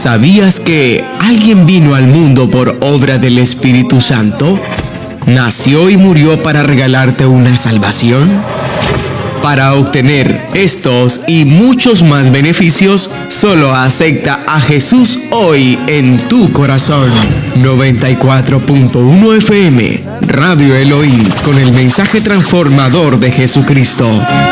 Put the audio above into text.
¿Sabías que alguien vino al mundo por obra del Espíritu Santo? ¿Nació y murió para regalarte una salvación? Para obtener estos y muchos más beneficios, solo acepta a Jesús hoy en tu corazón. 94.1 FM, Radio Elohim, con el mensaje transformador de Jesucristo.